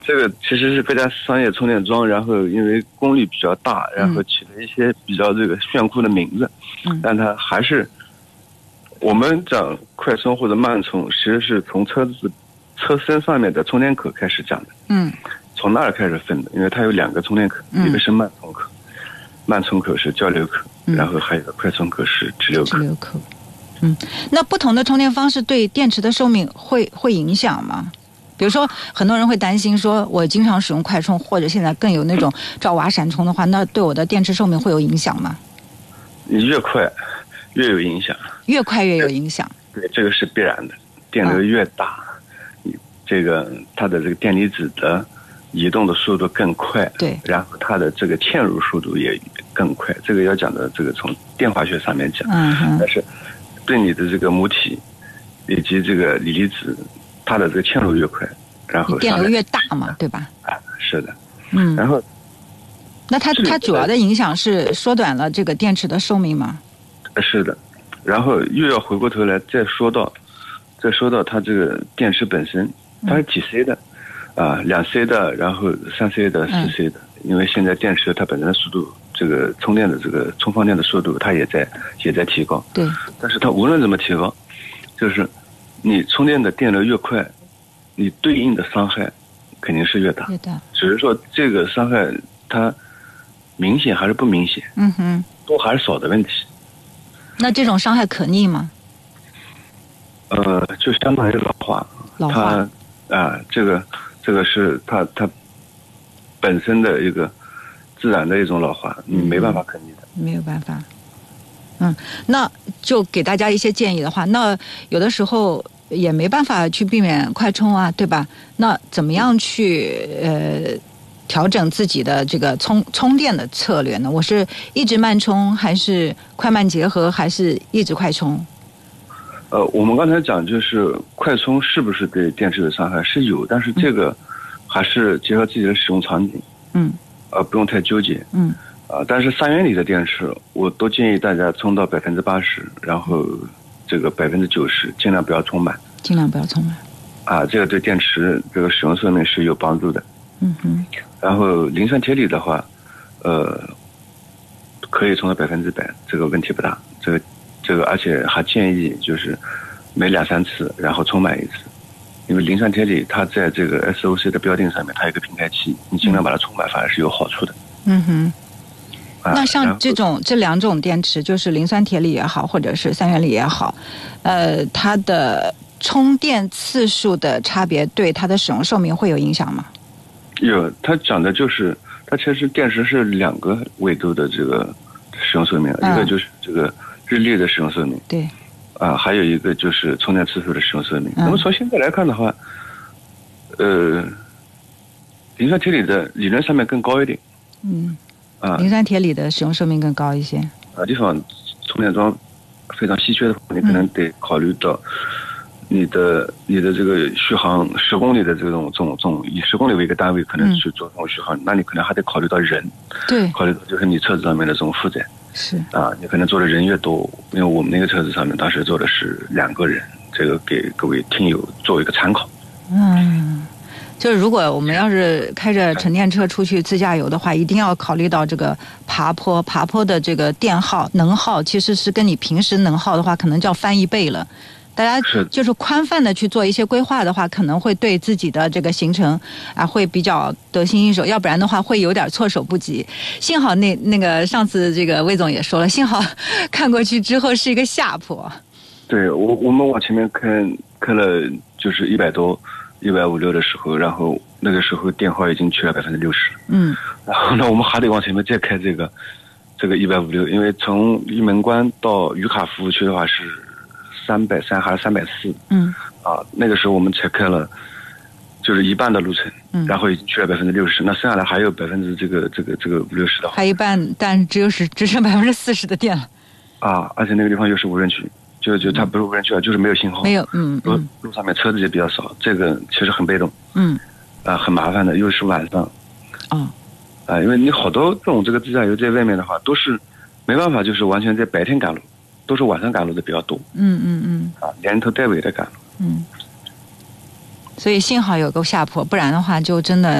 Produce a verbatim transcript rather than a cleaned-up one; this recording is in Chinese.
这个其实是各家商业充电桩，然后因为功率比较大，然后起了一些比较这个炫酷的名字，嗯，但它还是我们讲快充或者慢充，其实是从车子车身上面的充电口开始讲的，嗯，从那儿开始分的，因为它有两个充电口，嗯、一个是慢充口，慢充口是交流口，嗯、然后还有个快充口是直流口。 直流口，嗯，那不同的充电方式对电池的寿命会会影响吗？比如说，很多人会担心说，我经常使用快充，或者现在更有那种照瓦闪充的话，那对我的电池寿命会有影响吗？ 你越快，越有影响。 越快越有影响。 对，这个是必然的。电流越大，你、啊、这个它的这个电离子的移动的速度更快。 对。然后它的这个嵌入速度也更快。这个要讲的这个从电化学上面讲。 嗯哼。 但是对你的这个母体以及这个锂离子。它的这个嵌入越快，然后电流越大嘛，对吧？ 啊，是的， 嗯。 然后， 那它它主要的影响是缩短了这个电池的寿命吗？ 是的，然后又要回过头来再说到，再说到它这个电池本身，它是几 C 的，嗯、啊，两 C 的，然后三 C 的，四 C 的，嗯、因为现在电池它本身的速度，这个充电的这个充放电的速度，它也在也在提高。 对。 但是它无论怎么提高，就是你充电的电流越快，你对应的伤害肯定是越大。 越大。 只是说这个伤害它明显还是不明显， 嗯哼， 多还是少的问题。 那这种伤害可逆吗？ 呃，就相当于老化。 老化。 它啊，这个这个是它它本身的一个自然的一种老化，你没办法可逆的。 嗯、没有办法。嗯，那就给大家一些建议的话，那有的时候也没办法去避免快充啊，对吧？那怎么样去呃调整自己的这个充充电的策略呢？我是一直慢充，还是快慢结合，还是一直快充？ 呃，我们刚才讲就是快充是不是对电池的伤害是有，但是这个还是结合自己的使用场景，嗯，呃，不用太纠结，嗯。啊，但是三元锂的电池，我都建议大家充到百分之八十，然后这个百分之九十，尽量不要充满。 尽量不要充满。 啊，这个对电池这个使用寿命是有帮助的。 嗯哼。 然后磷酸铁锂的话，呃，可以充到百分之百，这个问题不大。这个这个，而且还建议就是每两三次，然后充满一次。因为磷酸铁锂它在这个 S O C 的标定上面，它有一个平台期，你尽量把它充满，反而是有好处的。 嗯哼。那像这种这两种电池，就是磷酸铁锂也好，或者是三元锂也好，呃，它的充电次数的差别对它的使用寿命会有影响吗？ 有，它讲的就是它其实电池是两个维度的这个使用寿命，嗯、一个就是这个日历的使用寿命， 对， 啊，还有一个就是充电次数的使用寿命。嗯、那么从现在来看的话，呃，磷酸铁锂的理论上面更高一点， 嗯。啊，磷酸铁锂的使用寿命更高一些。 啊，地方充电桩非常稀缺的话，你可能得考虑到你的、嗯、你的这个续航十公里的这种这种这种以十公里为一个单位，可能去做这种续航，嗯、那你可能还得考虑到人， 对， 考虑到就是你车子上面的这种负载。 是啊，你可能坐的人越多，因为我们那个车子上面当时坐的是两个人，这个给各位听友做一个参考。 嗯。就是如果我们要是开着纯电车出去自驾游的话，一定要考虑到这个爬坡，爬坡的这个电耗能耗其实是跟你平时能耗的话可能就要翻一倍了。大家就是宽泛的去做一些规划的话，可能会对自己的这个行程啊会比较得心应手，要不然的话会有点措手不及。幸好那那个上次这个魏总也说了，幸好看过去之后是一个下坡。 对，我我们往前面看看了就是一百多。一百五六的时候，然后那个时候电耗已经去了百分之六十。嗯，然后呢，我们还得往前面再开这个这个一百五六，因为从玉门关到余卡服务区的话是三百三还是三百四？嗯，啊，那个时候我们才开了就是一半的路程，嗯，然后已经去了百分之六十，那剩下来还有百分之这个这个这个五六十的话， 还一半，但只有是只剩百分之四十的电了。 啊，而且那个地方又是无人区。就就它不是无人区啊，就是没有信号， 没有，嗯， 路路上面车子也比较少，这个其实很被动， 嗯， 啊，很麻烦的，又是晚上， 啊， 啊，因为你好多这种这个自驾游在外面的话，都是没办法，就是完全在白天赶路，都是晚上赶路的比较多， 嗯嗯嗯， 啊，连头带尾的赶路， 嗯， 所以幸好有个下坡，不然的话就真的